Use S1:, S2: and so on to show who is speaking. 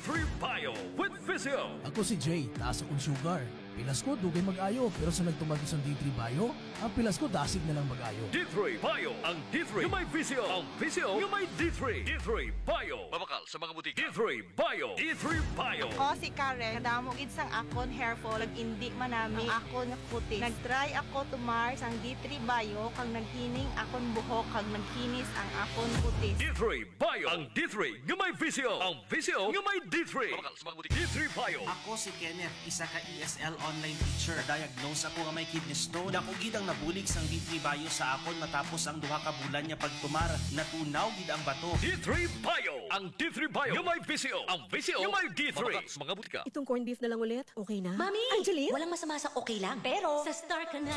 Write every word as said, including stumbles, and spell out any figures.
S1: three Bio with Visio.
S2: Ako si Jay, taas akong sugar. Pilas ko, dugay mag-ayo. Pero sa nagtumagos ang D three Bio, ang pilas ko dasig na lang mag-ayo.
S1: D three Bio, ang D three yung may Visio. Ang Visio yung may D three. D three Bio. Mabakal sa mga butika. D three Bio. D three Bio.
S3: O si Karen, kadamo gid sang akon hair fall, indi man nami ang akon kutis. Nagtry ako tumar sang D three Bio kang naghining akon buhok kag nagkinis ang akon kutis.
S1: D three Bio, ang D three yung may Visio. Ang Visio yung may D three. Mabakal sa mga butika. D three Bio.
S4: Ako si Kenneth, isa ka E S L online teacher. Diagnose ako nga may kidney stone. Dako gid ang nabulig sang D three Bio sa akon matapos ang duha ka bulan niya pagtumar. Natunaw gid ang bato.
S1: D three Bio, ang D three Bio yung may Visio. Ang Visio yung may D three. Mabakal sa mga butika.
S5: Itong corned beef na lang ulit, okay na?
S6: Mami!
S5: Angeline?
S6: Walang masama sa okay lang. Pero, sa Star ka na.